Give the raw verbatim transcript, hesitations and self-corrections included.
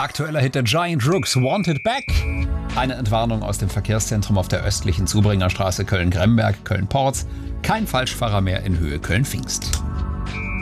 Aktueller Hit der Giant Rooks, Wanted Back. Eine Entwarnung aus dem Verkehrszentrum auf der östlichen Zubringerstraße Köln-Gremberg, Köln-Porz. Kein Falschfahrer mehr in Höhe Köln-Pfingst.